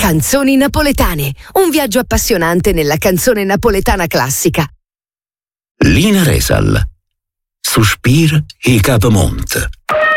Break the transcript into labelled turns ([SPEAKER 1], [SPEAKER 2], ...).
[SPEAKER 1] Canzoni napoletane, un viaggio appassionante nella canzone napoletana classica.
[SPEAKER 2] Lina Resal, Suspir e Capomont.